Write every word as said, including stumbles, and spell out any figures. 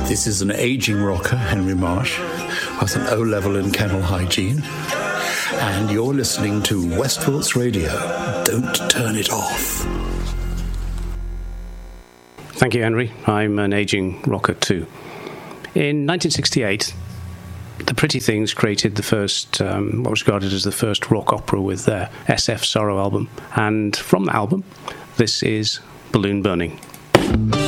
This is an ageing rocker, Henry Marsh, with an O-level in kennel hygiene. And you're listening to Westpilts Radio. Don't turn it off. Thank you, Henry. I'm an ageing rocker too. In nineteen sixty-eight, the Pretty Things created the first, um, what was regarded as the first rock opera with their S F Sorrow album. And from the album, this is Balloon Burning.